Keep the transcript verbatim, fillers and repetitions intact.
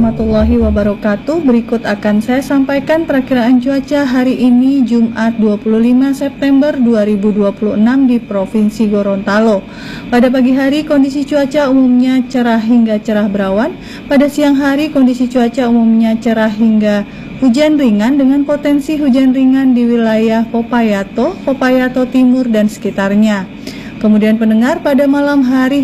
warahmatullahi wabarakatuh. Berikut akan saya sampaikan perakiraan cuaca hari ini Jumat dua puluh lima September dua ribu dua puluh enam di Provinsi Gorontalo. Pada pagi hari kondisi cuaca umumnya cerah hingga cerah berawan. Pada siang hari kondisi cuaca umumnya cerah hingga hujan ringan dengan potensi hujan ringan di wilayah Popayato, Popayato Timur dan sekitarnya. Kemudian pendengar, pada malam hari